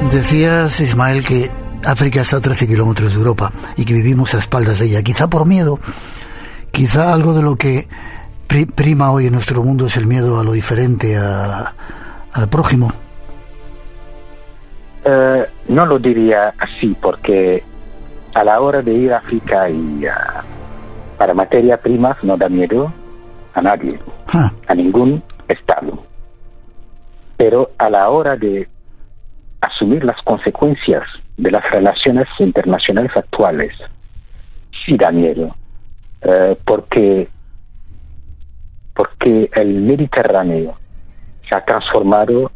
Decías, Ismael, que África está a 13 kilómetros de Europa y que vivimos a espaldas de ella. Quizá por miedo, quizá algo de lo que prima hoy en nuestro mundo es el miedo a lo diferente, al prójimo. No lo diría así, porque a la hora de ir a África y para materias primas no da miedo a nadie, a ningún Estado. Pero a la hora de asumir las consecuencias de las relaciones internacionales actuales, sí da miedo, porque el Mediterráneo se ha transformado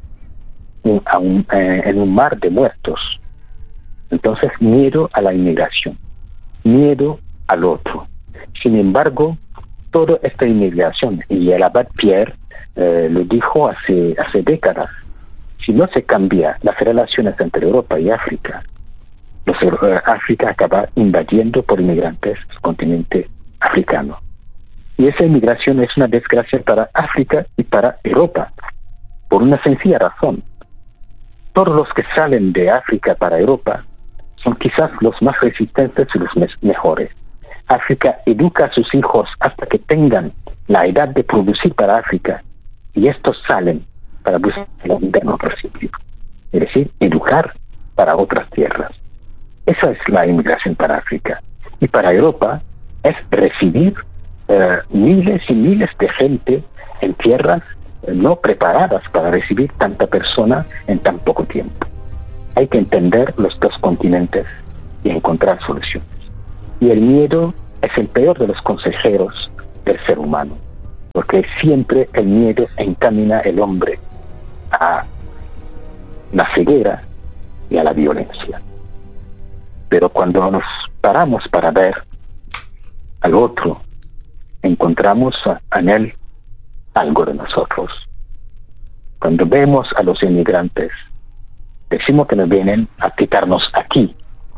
en un mar de muertos. Entonces, miedo a la inmigración, miedo al otro. Sin embargo, toda esta inmigración, y el abad Pierre lo dijo hace décadas, si no se cambia las relaciones entre Europa y África, África acaba invadiendo por inmigrantes el continente africano. Y esa inmigración es una desgracia para África y para Europa, por una sencilla razón. Todos los que salen de África para Europa son quizás los más resistentes y los mejores. África educa a sus hijos hasta que tengan la edad de producir para África, y estos salen para buscar la vida en otro sitio. Es decir, educar para otras tierras. Esa es la inmigración para África. Y para Europa es recibir miles y miles de gente en tierras no preparadas para recibir tanta persona en tan poco tiempo. Hay que entender los dos continentes y encontrar soluciones. Y el miedo es el peor de los consejeros del ser humano, porque siempre el miedo encamina al hombre a la ceguera y a la violencia. Pero cuando nos paramos para ver al otro, encontramos en él algo de nosotros. Cuando vemos a los inmigrantes, decimos que nos vienen a quitarnos aquí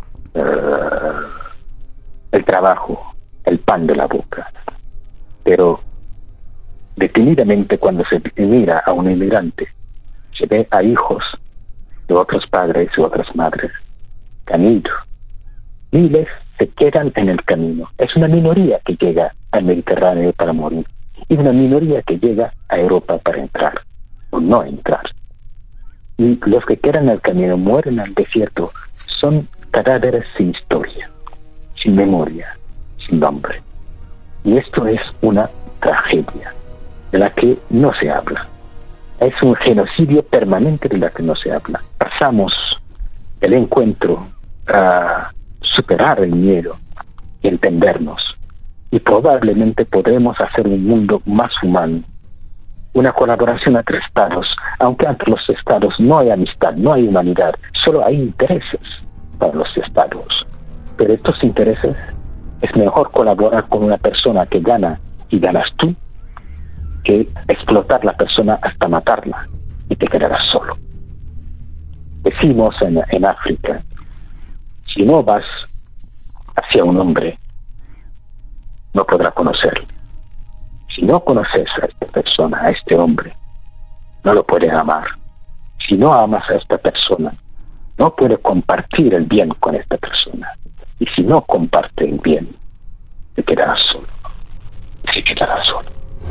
el trabajo, el pan de la boca. Pero detenidamente, cuando se mira a un inmigrante, se ve a hijos de otros padres y otras madres que han ido. Miles se quedan en el camino. Es una minoría que llega al Mediterráneo para morir y una minoría que llega a Europa para entrar o no entrar. Y los que quedan en el camino mueren al desierto. Son cadáveres sin historia, sin memoria, sin nombre. Y esto es una tragedia de la que no se habla. Es un genocidio permanente de la que no se habla. Pasamos el encuentro a superar el miedo y entendernos. Y probablemente podremos hacer un mundo más humano. Una colaboración entre estados, aunque entre los estados no hay amistad, no hay humanidad, solo hay intereses para los estados. Pero estos intereses es mejor colaborar con una persona que gana y ganas tú, que explotar la persona hasta matarla y te quedarás solo. Decimos en África, si no vas hacia un hombre, no podrá conocerle. Si no conoces a esta persona, a este hombre, no lo puedes amar. Si no amas a esta persona, no puedes compartir el bien con esta persona. Y si no comparte el bien, te quedarás solo. Se quedará solo.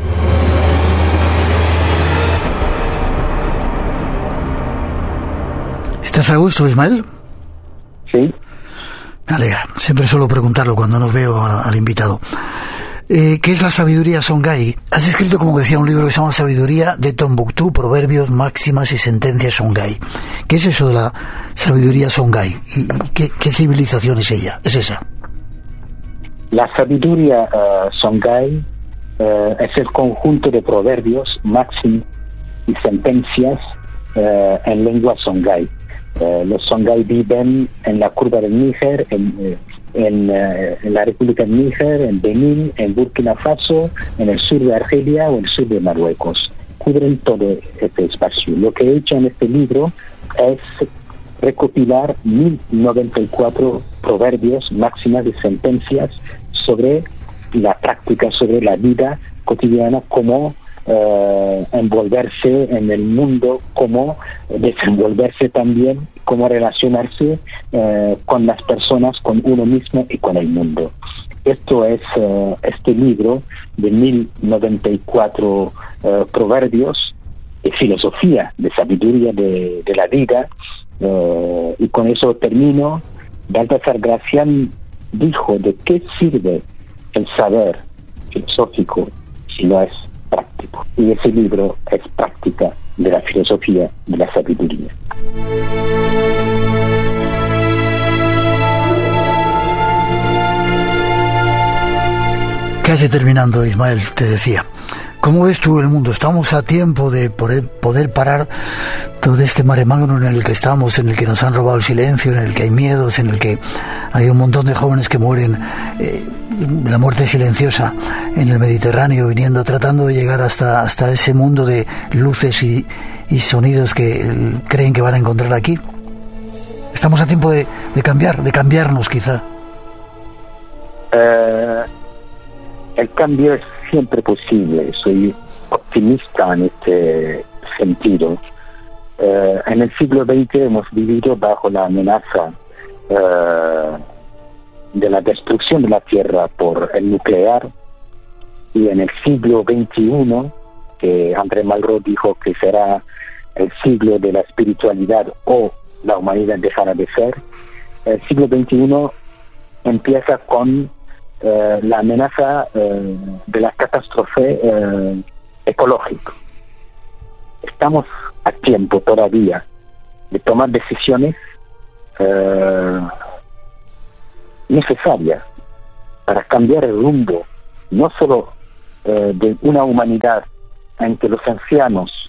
¿Estás a gusto, Ismael? Sí. Me alegra. Siempre suelo preguntarlo cuando nos veo al invitado. ¿Qué es la sabiduría Songhai? Has escrito, como decía, un libro que se llama Sabiduría de Tombuctú, Proverbios, Máximas y Sentencias Songhai. ¿Qué es eso de la sabiduría Songhai? ¿Y qué civilización es ella? ¿Es esa? La sabiduría Songhai es el conjunto de proverbios, máximas y sentencias en lengua Songhai. Los Songhai viven en la curva del Níger, en la República del Níger, en Benín, en Burkina Faso, en el sur de Argelia o en el sur de Marruecos. Cubren todo este espacio. Lo que he hecho en este libro es recopilar 1094 proverbios, máximas y sentencias sobre la práctica, sobre la vida cotidiana, cómo envolverse en el mundo, cómo desenvolverse también, cómo relacionarse con las personas, con uno mismo y con el mundo. Esto es este libro de 1094 proverbios de filosofía, de sabiduría de la vida, y con eso termino. Baltasar Gracián dijo: ¿de qué sirve el saber filosófico si no es práctico? Y ese libro es práctica de la filosofía, de la sabiduría. Casi terminando, Ismael, te decía, ¿cómo ves tú el mundo? ¿Estamos a tiempo de poder parar todo este mare magnum en el que estamos, en el que nos han robado el silencio, en el que hay miedos, en el que hay un montón de jóvenes que mueren, la muerte silenciosa en el Mediterráneo, tratando de llegar hasta ese mundo de luces y sonidos que creen que van a encontrar aquí? ¿Estamos a tiempo de cambiarnos quizá? El cambio es siempre posible. Soy optimista en este sentido. En el siglo XX hemos vivido bajo la amenaza de la destrucción de la Tierra por el nuclear, y en el siglo XXI, que André Malraux dijo que será el siglo de la espiritualidad o la humanidad dejará de ser, el siglo XXI empieza con la amenaza de la catástrofe ecológica. Estamos a tiempo todavía de tomar decisiones necesarias para cambiar el rumbo, no solo de una humanidad en que los ancianos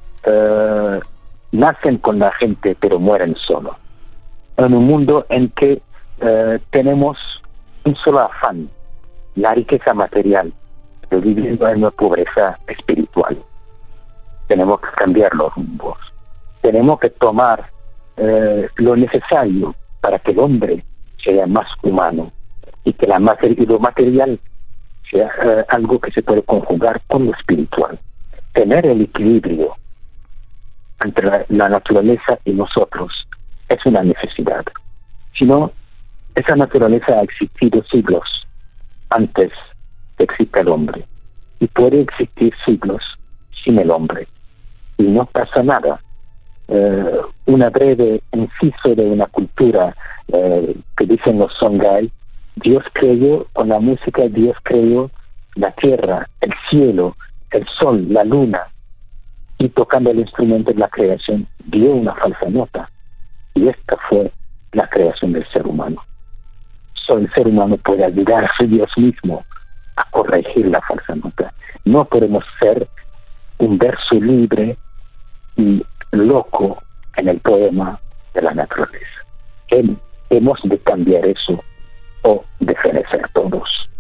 nacen con la gente pero mueren solos, en un mundo en que tenemos un solo afán, la riqueza material, pero viviendo en una pobreza espiritual. Tenemos que cambiar los rumbos, tenemos que tomar lo necesario para que el hombre sea más humano y que lo material sea algo que se puede conjugar con lo espiritual. Tener el equilibrio entre la naturaleza y nosotros es una necesidad. Si no, esa naturaleza ha existido siglos antes de que exista el hombre, y puede existir siglos sin el hombre, y no pasa nada. Una breve inciso de una cultura que dicen los Songhai: Dios creó con la música, Dios creó la tierra, el cielo, el sol, la luna, y tocando el instrumento de la creación dio una falsa nota, y esta fue la creación del ser humano. Solo el ser humano puede ayudar a Dios mismo a corregir la falsa nota. No podemos ser un verso libre y loco en el poema de la naturaleza. Hemos de cambiar eso o de fenecer todos.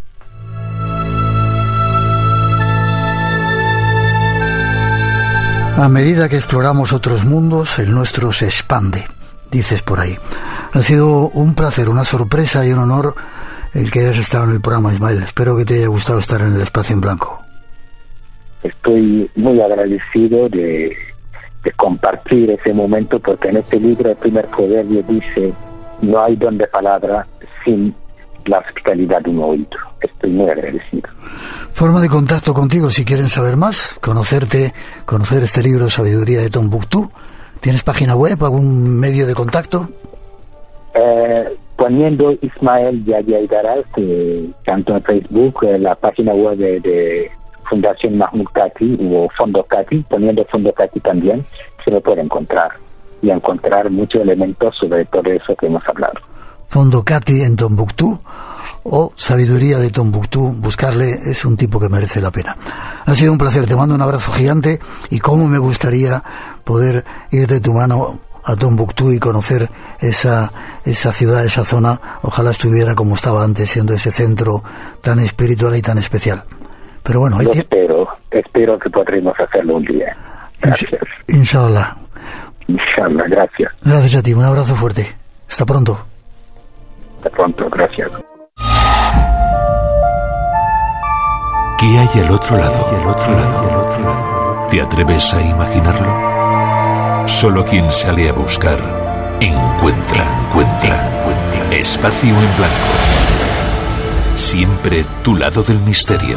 A medida que exploramos otros mundos, el nuestro se expande, dices por ahí. Ha sido un placer, una sorpresa y un honor el que hayas estado en el programa, Ismael. Espero que te haya gustado estar en el Espacio en Blanco. Estoy muy agradecido de compartir ese momento, porque en este libro el primer proverbio dice: no hay don de palabra sin la hospitalidad de un oído. Estoy muy agradecido. Forma de contacto contigo si quieren saber más, conocerte, conocer este libro Sabiduría de Tombuctú. ¿Tienes página web, algún medio de contacto? Poniendo Ismael Yahya Idaraz, tanto en Facebook, la página web de Fundación Mahmoud Kati o Fondo Kati, poniendo Fondo Kati también, se lo puede encontrar y encontrar muchos elementos sobre todo eso que hemos hablado. Fondo Kati en Tombuctú o Sabiduría de Tombuctú, buscarle, es un tipo que merece la pena. Ha sido un placer, te mando un abrazo gigante, y cómo me gustaría poder ir de tu mano a Tombuctú y conocer esa ciudad, esa zona. Ojalá estuviera como estaba antes, siendo ese centro tan espiritual y tan especial. Pero bueno, espero que podremos hacerlo un día. Gracias. Inshallah. Inshallah, gracias. Gracias a ti, un abrazo fuerte. Hasta pronto. Hasta pronto, gracias. ¿Qué hay al otro lado? ¿Te atreves a imaginarlo? Solo quien sale a buscar, encuentra. Espacio en blanco. Siempre tu lado del misterio.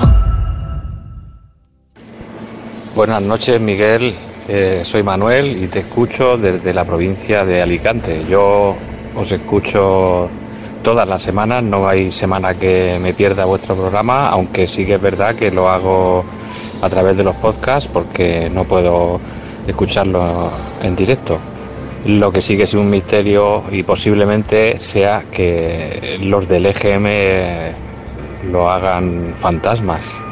Buenas noches, Miguel. Soy Manuel y te escucho desde la provincia de Alicante. Yo os escucho todas las semanas, no hay semana que me pierda vuestro programa, aunque sí que es verdad que lo hago a través de los podcasts porque no puedo escucharlo en directo. Lo que sí que es un misterio y posiblemente sea que los del EGM lo hagan fantasmas.